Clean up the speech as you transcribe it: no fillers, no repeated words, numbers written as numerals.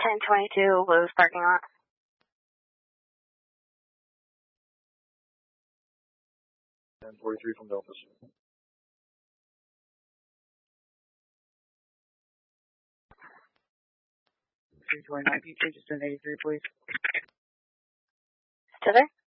1022 Lowe's parking lot. And 43 from Delta. 329 Peachtree, just an 83, please. Still there?